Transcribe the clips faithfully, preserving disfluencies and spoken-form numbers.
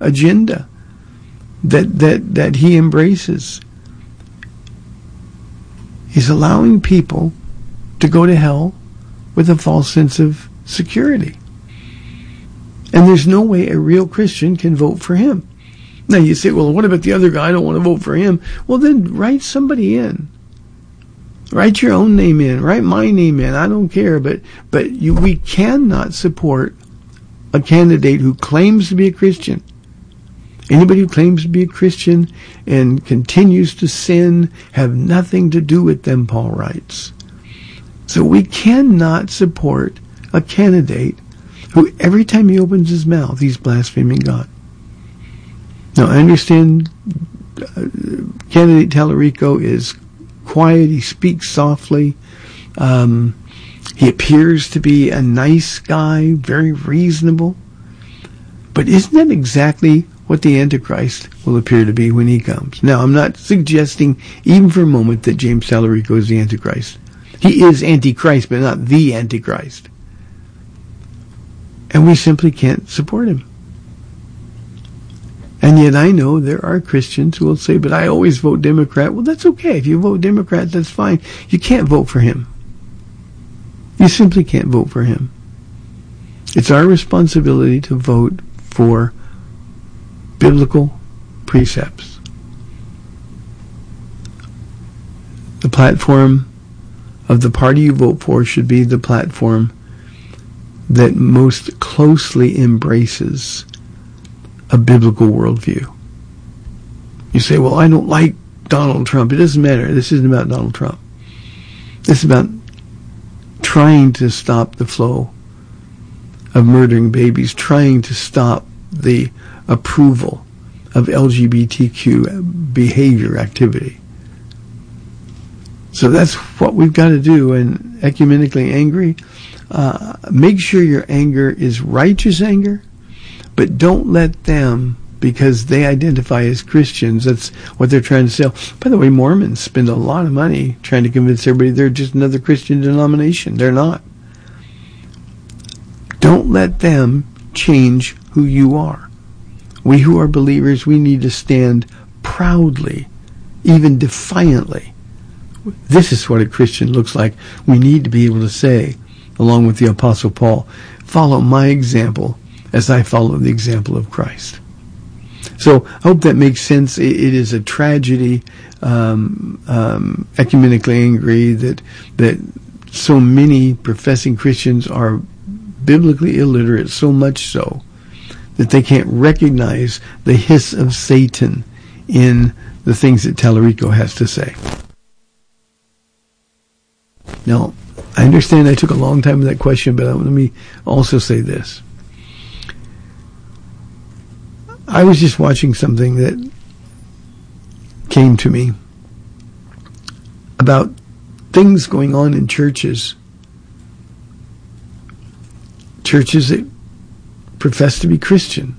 agenda that that that he embraces. He's allowing people to go to hell with a false sense of security. And there's no way a real Christian can vote for him. Now you say, well, what about the other guy? I don't want to vote for him. Well, then write somebody in. Write your own name in. Write my name in. I don't care. But but you, we cannot support a candidate who claims to be a Christian. Anybody who claims to be a Christian and continues to sin have nothing to do with them, Paul writes. So we cannot support a candidate who every time he opens his mouth, he's blaspheming God. Now, I understand uh, candidate Tallarico is quiet. He speaks softly. Um, he appears to be a nice guy, very reasonable. But isn't that exactly what the Antichrist will appear to be when he comes? Now, I'm not suggesting even for a moment that James Tallarico is the Antichrist. He is Antichrist, but not the Antichrist. And we simply can't support him. And yet I know there are Christians who will say, but I always vote Democrat. Well, that's okay. If you vote Democrat, that's fine. You can't vote for him. You simply can't vote for him. It's our responsibility to vote for biblical precepts. The platform of the party you vote for should be the platform that most closely embraces a biblical worldview. You say, well, I don't like Donald Trump. It doesn't matter. This isn't about Donald Trump. This is about trying to stop the flow of murdering babies, trying to stop the approval of L G B T Q behavior activity. So that's what we've got to do. And ecumenically angry, uh, make sure your anger is righteous anger, but don't let them, because they identify as Christians, that's what they're trying to sell. By the way, Mormons spend a lot of money trying to convince everybody they're just another Christian denomination. They're not. Don't let them change who you are. We who are believers, we need to stand proudly, even defiantly. This is what a Christian looks like. We need to be able to say, along with the Apostle Paul, follow my example as I follow the example of Christ. So I hope that makes sense. It, it is a tragedy, um, um, ecumenically angry, that that so many professing Christians are biblically illiterate, so much so that they can't recognize the hiss of Satan in the things that Tallarico has to say. Now, I understand I took a long time with that question, but let me also say this. I was just watching something that came to me about things going on in churches. Churches that profess to be Christian,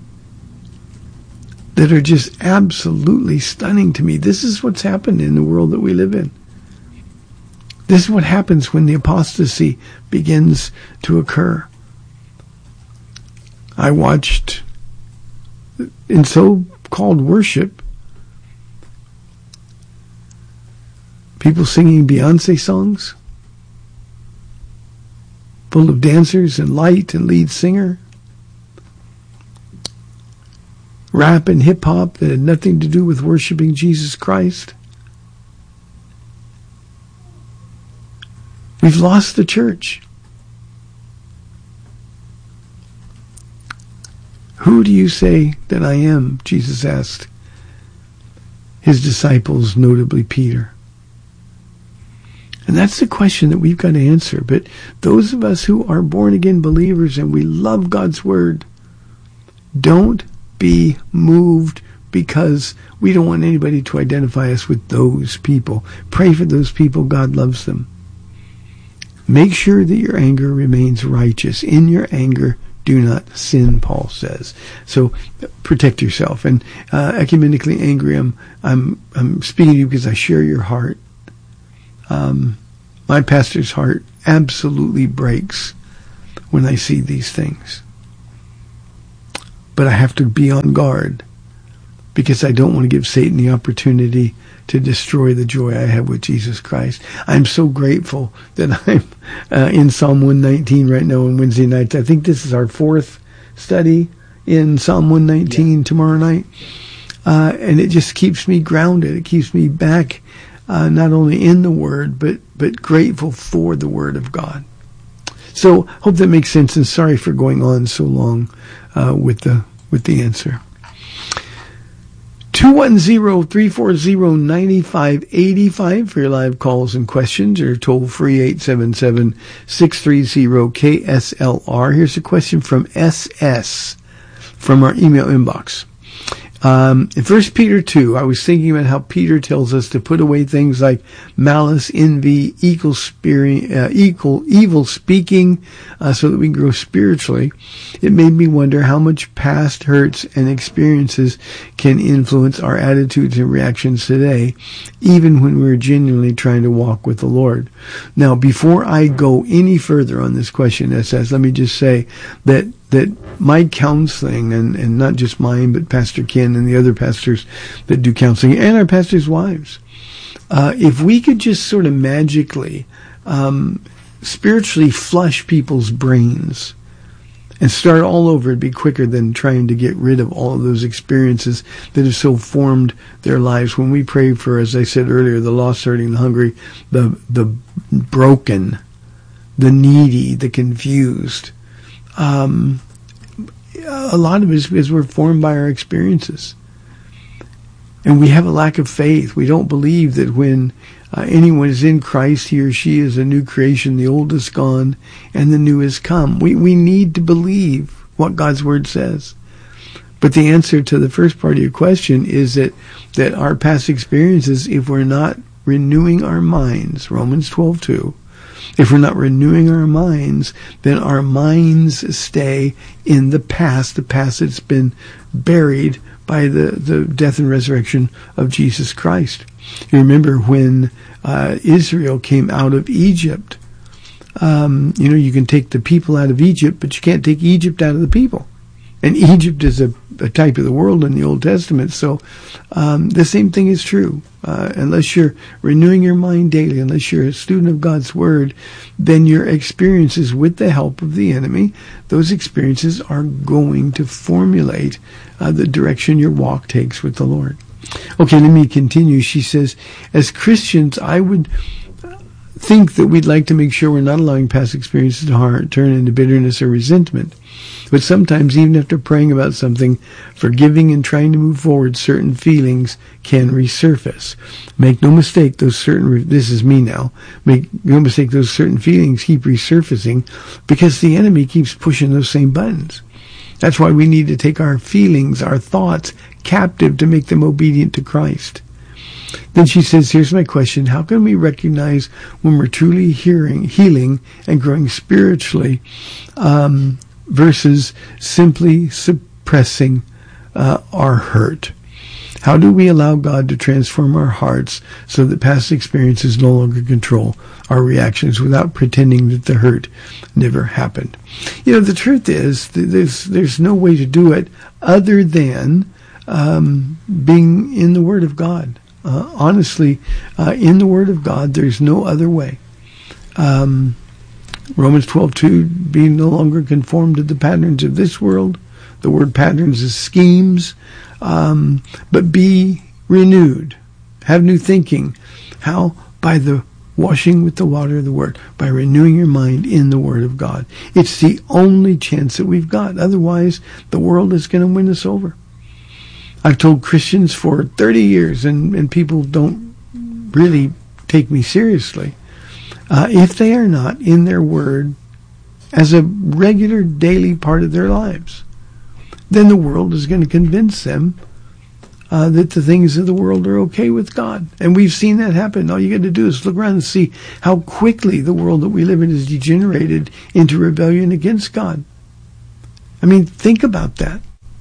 that are just absolutely stunning to me. This is what's happened in the world that we live in. This is what happens when the apostasy begins to occur. I watched in so-called worship people singing Beyonce songs, full of dancers and light and lead singer, rap and hip-hop that had nothing to do with worshiping Jesus Christ. We've lost the church. Who do you say that I am? Jesus asked his disciples, notably Peter. And that's the question that we've got to answer. But those of us who are born-again believers and we love God's Word, don't be moved because we don't want anybody to identify us with those people. Pray for those people. God loves them. Make sure that your anger remains righteous. In your anger, do not sin, Paul says. So protect yourself. And uh, ecumenically angry, I'm, I'm, I'm speaking to you because I share your heart. Um, my pastor's heart absolutely breaks when I see these things. but I have to be on guard because I don't want to give Satan the opportunity to destroy the joy I have with Jesus Christ. I'm so grateful that I'm uh, in Psalm one nineteen right now on Wednesday nights. I think this is our fourth study in Psalm one nineteen yeah. tomorrow night. Uh, and it just keeps me grounded. It keeps me back, uh, not only in the Word, but, but grateful for the Word of God. So, hope that makes sense, and sorry for going on so long, uh, with the, with the answer. two one zero, three four zero, nine five eight five for your live calls and questions, or toll free eight seven seven, six three zero, K S L R. Here's a question from S S from our email inbox. Um, in First Peter two, I was thinking about how Peter tells us to put away things like malice, envy, evil, spirit, uh, evil, evil speaking, uh, so that we can grow spiritually. It made me wonder how much past hurts and experiences can influence our attitudes and reactions today, even when we're genuinely trying to walk with the Lord. Now, before I go any further on this question, S S, let me just say that that my counseling, and, and not just mine, but Pastor Ken and the other pastors that do counseling, and our pastors' wives, uh, if we could just sort of magically, um, spiritually flush people's brains and start all over, it'd be quicker than trying to get rid of all of those experiences that have so formed their lives. When we pray for, as I said earlier, the lost, hurting, the hungry, the, the broken, the needy, the confused, Um, a lot of it is because we're formed by our experiences. And we have a lack of faith. We don't believe that when uh, anyone is in Christ, he or she is a new creation, the old is gone, and the new has come. We, we need to believe what God's Word says. But the answer to the first part of your question is that, that our past experiences, if we're not renewing our minds, Romans twelve two, if we're not renewing our minds, then our minds stay in the past, the past that's been buried by the, the death and resurrection of Jesus Christ. You remember when uh, Israel came out of Egypt. Um, you know, you can take the people out of Egypt, but you can't take Egypt out of the people. And Egypt is a, a type of the world in the Old Testament. So um, the same thing is true. Uh, unless you're renewing your mind daily, unless you're a student of God's Word, then your experiences with the help of the enemy, those experiences are going to formulate uh, the direction your walk takes with the Lord. Okay, let me continue. She says, as Christians, I would think that we'd like to make sure we're not allowing past experiences to heart, turn into bitterness or resentment. But sometimes, even after praying about something, forgiving and trying to move forward, certain feelings can resurface. Make no mistake, those certain, this is me now, make no mistake, those certain feelings keep resurfacing because the enemy keeps pushing those same buttons. That's why we need to take our feelings, our thoughts, captive to make them obedient to Christ. Then she says, here's my question. How can we recognize when we're truly hearing, healing and growing spiritually um, versus simply suppressing uh, our hurt? How do we allow God to transform our hearts so that past experiences no longer control our reactions without pretending that the hurt never happened? You know, the truth is, there's, there's no way to do it other than um, being in the Word of God. Uh, honestly, uh, in the Word of God, there's no other way. Um, Romans twelve two, be no longer conformed to the patterns of this world. The word patterns is schemes. Um, but be renewed. Have new thinking. How? By the washing with the water of the Word. By renewing your mind in the Word of God. It's the only chance that we've got. Otherwise, the world is going to win us over. I've told Christians for thirty years, and, and people don't really take me seriously, uh, if they are not in their Word as a regular daily part of their lives, then the world is going to convince them uh, that the things of the world are okay with God. And we've seen that happen. All you got to do is look around and see how quickly the world that we live in has degenerated into rebellion against God. I mean, think about that.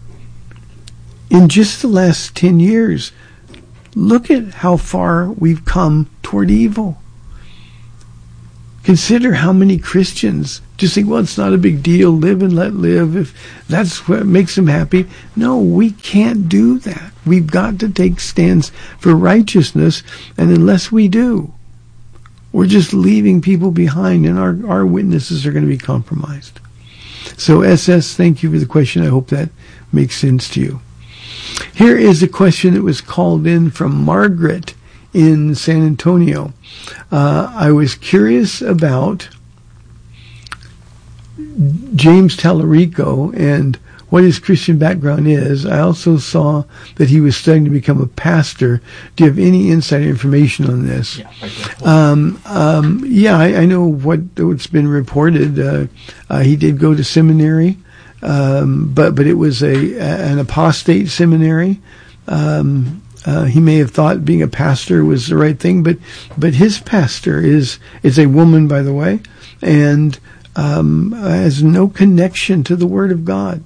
In just the last ten years, look at how far we've come toward evil. Consider how many Christians just think, well, it's not a big deal, live and let live, if that's what makes them happy. No, we can't do that. We've got to take stands for righteousness, and unless we do, we're just leaving people behind, and our, our witnesses are going to be compromised. So, S S, thank you for the question. I hope that makes sense to you. Here is a question that was called in from Margaret in San Antonio. Uh, I was curious about James Tallarico and what his Christian background is. I also saw that he was studying to become a pastor. Do you have any insider information on this? Yeah, right um, um, yeah, I, I know what, what's been reported. Uh, uh, he did go to seminary, um, but but it was a an apostate seminary. Um, Uh, he may have thought being a pastor was the right thing, but but his pastor is is a woman, by the way, and um, has no connection to the Word of God.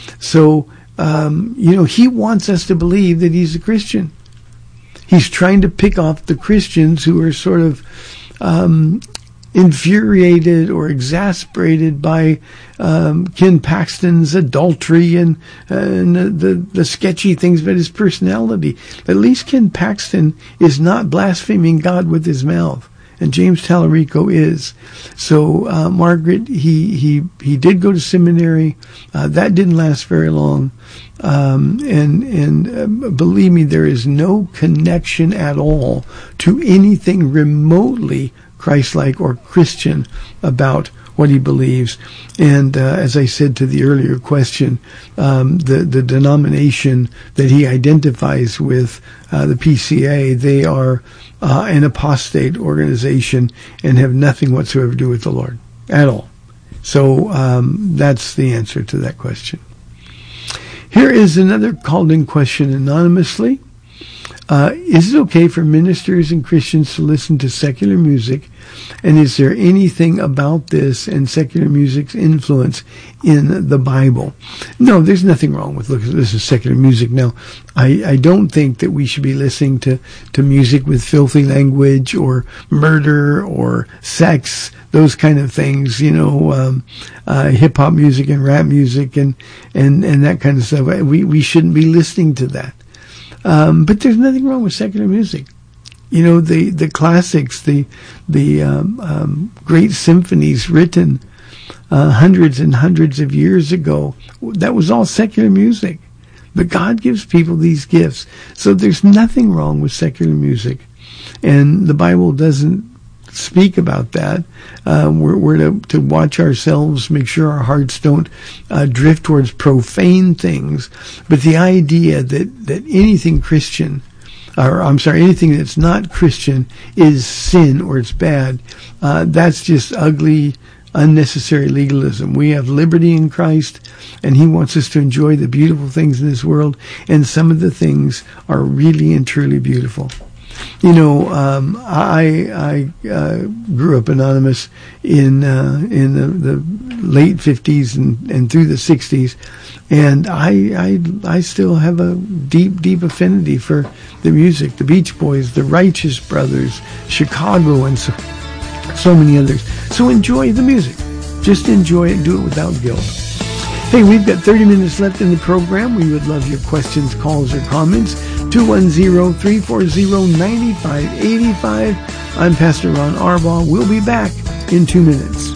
So um, you know, he wants us to believe that he's a Christian. He's trying to pick off the Christians who are sort of um, infuriated or exasperated by um, Ken Paxton's adultery and, and the, the, the sketchy things about his personality. At least Ken Paxton is not blaspheming God with his mouth, and James Tallarico is. So uh, Margaret, he he he did go to seminary. Uh, that didn't last very long, um, and and uh, believe me, there is no connection at all to anything remotely Christ-like or Christian about what he believes. And uh, as I said to the earlier question, um, the, the denomination that he identifies with, uh, the P C A, they are uh, an apostate organization and have nothing whatsoever to do with the Lord at all. So um, that's the answer to that question. Here is another called-in question anonymously. Uh, is it okay for ministers and Christians to listen to secular music? And is there anything about this and secular music's influence in the Bible? No, there's nothing wrong with listening to secular music. Now, I, I don't think that we should be listening to, to music with filthy language or murder or sex, those kind of things, you know, um, uh, hip-hop music and rap music and, and, and that kind of stuff. We, we shouldn't be listening to that. Um, but there's nothing wrong with secular music. You know, the, the classics, the the um, um, great symphonies written uh, hundreds and hundreds of years ago, that was all secular music. But God gives people these gifts. So there's nothing wrong with secular music. And the Bible doesn't speak about that. Um, we're, we're to, to watch ourselves, make sure our hearts don't uh, drift towards profane things. But the idea that, that anything Christian, or I'm sorry, anything that's not Christian is sin or it's bad, uh, that's just ugly, unnecessary legalism. We have liberty in Christ, and he wants us to enjoy the beautiful things in this world, and some of the things are really and truly beautiful. You know, um, I I uh, grew up anonymous in uh, in the, the late fifties and, and through the sixties, and I, I I still have a deep deep affinity for the music, the Beach Boys, the Righteous Brothers, Chicago, and so so many others. So enjoy the music, just enjoy it, do it without guilt. Hey, we've got thirty minutes left in the program. We would love your questions, calls, or comments. two one zero, three four zero, nine five eight five. I'm Pastor Ron Arbaugh. We'll be back in two minutes.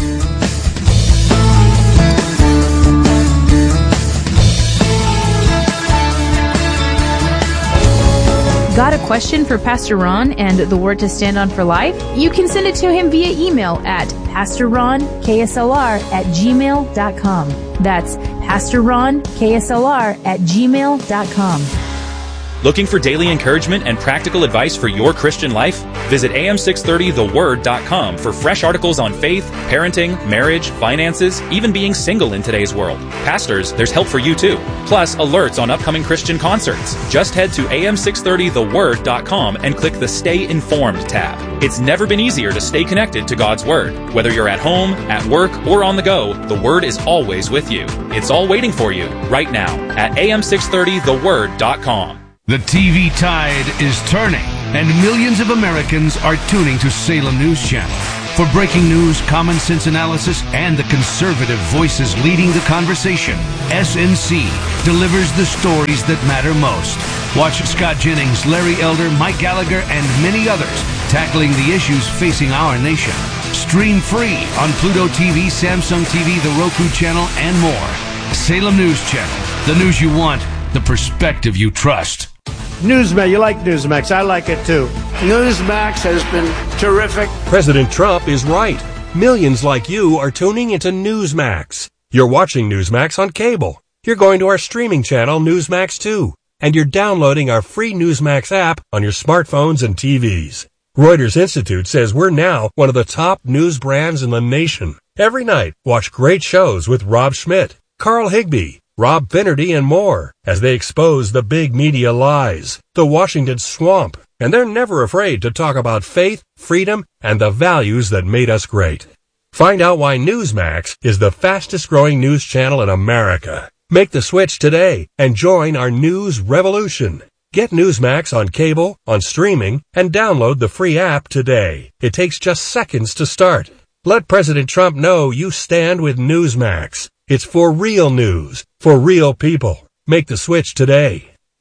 Got a question for Pastor Ron and the Word to Stand On for Life? You can send it to him via email at pastorronksslr at gmail dot com. That's pastorronksslr at gmail dot com. Looking for daily encouragement and practical advice for your Christian life? Visit A M six thirty the word dot com for fresh articles on faith, parenting, marriage, finances, even being single in today's world. Pastors, there's help for you too. Plus, alerts on upcoming Christian concerts. Just head to A M six thirty the word dot com and click the Stay Informed tab. It's never been easier to stay connected to God's Word. Whether you're at home, at work, or on the go, the Word is always with you. It's all waiting for you right now at A M six thirty the word dot com. The T V tide is turning, and millions of Americans are tuning to Salem News Channel. For breaking news, common sense analysis, and the conservative voices leading the conversation, S N C delivers the stories that matter most. Watch Scott Jennings, Larry Elder, Mike Gallagher, and many others tackling the issues facing our nation. Stream free on Pluto T V, Samsung T V, the Roku channel, and more. Salem News Channel. The news you want, the perspective you trust. Newsmax, you like Newsmax. I like it too. Newsmax has been terrific. President Trump is right. Millions like you are tuning into Newsmax. You're watching Newsmax on cable. You're going to our streaming channel, Newsmax two. And you're downloading our free Newsmax app on your smartphones and T Vs. Reuters Institute says we're now one of the top news brands in the nation. Every night, watch great shows with Rob Schmidt, Carl Higbee, Rob Finnerty, and more as they expose the big media lies, the Washington swamp, and they're never afraid to talk about faith, freedom, and the values that made us great. Find out why Newsmax is the fastest growing news channel in America. Make the switch today and join our news revolution. Get Newsmax on cable, on streaming, and download the free app today. It takes just seconds to start. Let President Trump know you stand with Newsmax. It's for real news, for real people. Make the switch today.